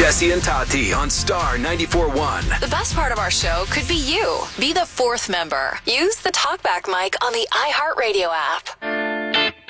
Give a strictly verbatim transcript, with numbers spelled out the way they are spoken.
Jesse and Tati on Star ninety-four point one. The best part of our show could be you. Be the fourth member. Use the TalkBack mic on the iHeartRadio app.